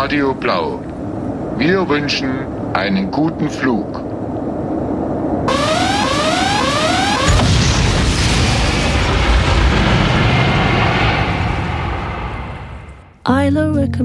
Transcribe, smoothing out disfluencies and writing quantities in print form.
Radio Blau. Wir wünschen einen guten Flug. Isla recommends